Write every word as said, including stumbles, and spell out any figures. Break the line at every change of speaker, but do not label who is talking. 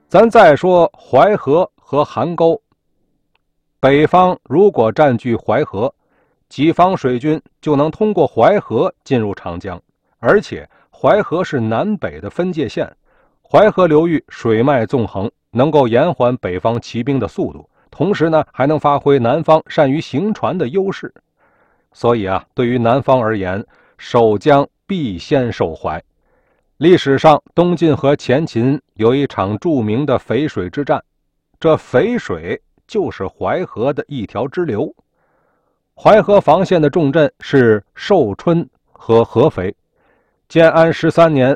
咱再说淮河和邗沟，北方如果占据淮河，己方水军就能通过淮河进入长江，而且淮河是南北的分界线，淮河流域水脉纵横，能够延缓北方骑兵的速度，同时呢，还能发挥南方善于行船的优势。所以啊，对于南方而言，守江必先守淮。历史上，东晋和前秦有一场著名的淝水之战，这淝水就是淮河的一条支流。淮河防线的重镇是寿春和合肥。建安十三年